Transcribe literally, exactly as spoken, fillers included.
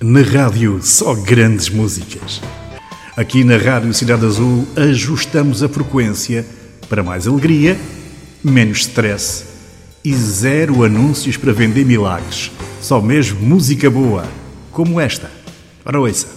Na rádio, só grandes músicas. Aqui na Rádio Cidade Azul ajustamos a frequência para mais alegria, menos stress e zero anúncios para vender milagres. Só mesmo música boa, como esta. Ora ouça.